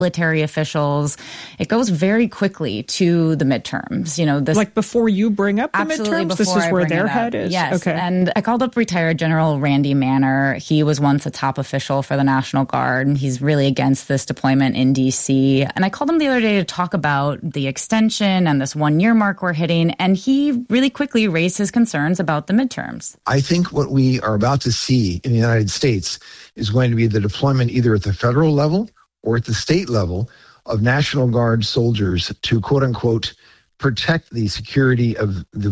military officials. It goes very quickly to the midterms. Like before you bring up the midterms, this is where their head is? Yes. Okay. And I called up retired General Randy Manner. He was once a top official for the National Guard, and he's really against this deployment in D.C. And I called him the other day to talk about the extension and this 1 year mark we're hitting, and he really quickly raised his concerns about the midterms. I think what we are about to see in the United States is going to be the deployment either at the federal level or at the state level of National Guard soldiers to, quote unquote, protect the security of the